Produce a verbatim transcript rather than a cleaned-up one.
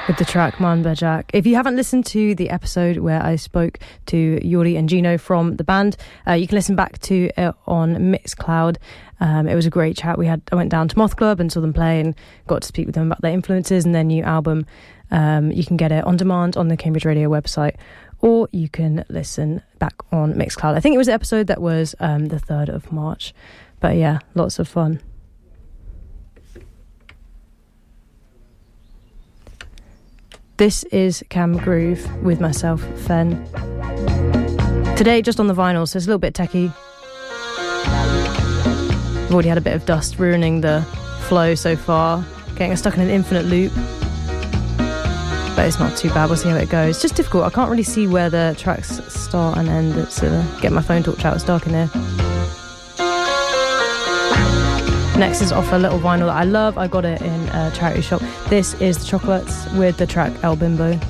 with the track Man Bajak. If you haven't listened to the episode where I spoke to Yuri and Gino from the band, uh, you can listen back to it on Mixcloud. Um, it was a great chat. We had I went down to Moth Club and saw them play and got to speak with them about their influences and their new album. Um, you can get it on demand on the Cambridge Radio website, or you can listen back on Mixcloud. I think it was the episode that was um, the third of March. But yeah, lots of fun. This is Cam Groove with myself, Fen. Today, just on the vinyl, so it's a little bit techie. I've already had a bit of dust ruining the flow so far, getting us stuck in an infinite loop. But it's not too bad, we'll see how it goes. It's just difficult, I can't really see where the tracks start and end. It's uh, get my phone torch out, it's dark in here. Next is off a little vinyl that I love. I got it in a charity shop. This is the Chocolates with the track El Bimbo.